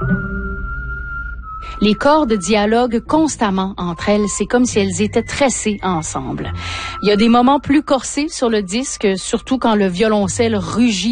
Les cordes dialoguent constamment entre elles, c'est comme si elles étaient tressées ensemble. Il y a des moments plus corsés sur le disque, surtout quand le violoncelle rugit